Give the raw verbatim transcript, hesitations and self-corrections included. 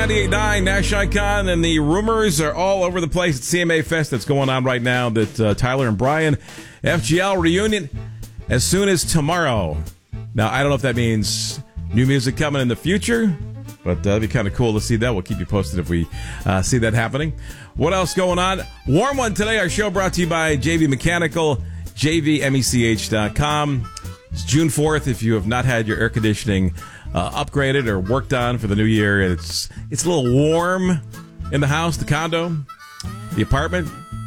ninety-eight point nine Nash Icon, and the rumors are all over the place at C M A Fest that's going on right now that uh, Tyler and Brian, F G L reunion as soon as tomorrow. Now, I don't know if that means new music coming in the future, but uh, that'd be kind of cool to see that. We'll keep you posted if we uh, see that happening. What else going on? Warm one today. Our show brought to you by J V Mechanical, J V mech dot com. It's June fourth. If you have not had your air conditioning uh, upgraded or worked on for the new year, it's it's a little warm in the house, the condo, the apartment.